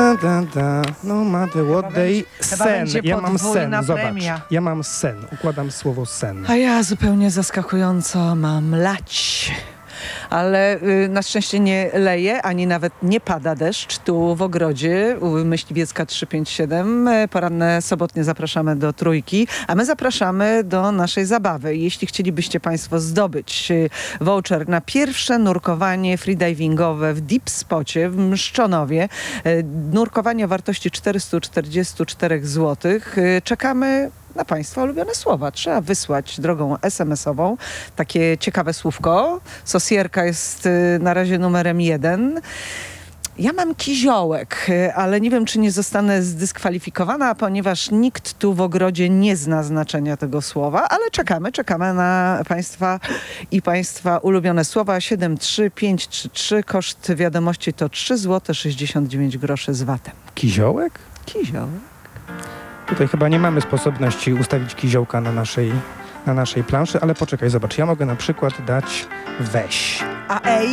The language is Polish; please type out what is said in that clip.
No matter what they... Chyba Sen. będzie Ja mam podwójna sen, zobacz. premia. Ja mam sen. Układam słowo sen. A ja zupełnie zaskakująco mam lać. Ale na szczęście nie leje, ani nawet nie pada deszcz. Tu w ogrodzie Myśliwiecka 357. Poranne sobotnie zapraszamy do Trójki, a my zapraszamy do naszej zabawy. Jeśli chcielibyście Państwo zdobyć voucher na pierwsze nurkowanie freedivingowe w Deep Spocie w Mszczonowie, nurkowanie o wartości 444 zł, czekamy na Państwa ulubione słowa. Trzeba wysłać drogą SMS-ową takie ciekawe słówko. Sosierka jest na razie numerem 1. Ja mam kiziołek, ale nie wiem, czy nie zostanę zdyskwalifikowana, ponieważ nikt tu w ogrodzie nie zna znaczenia tego słowa, ale czekamy na Państwa i Państwa ulubione słowa. 73533, koszt wiadomości to 3 zł 69 groszy z VAT-em. Kiziołek? Kiziołek. Tutaj chyba nie mamy sposobności ustawić kiziołka na naszej planszy, ale poczekaj, zobacz, ja mogę na przykład dać weź. A ej?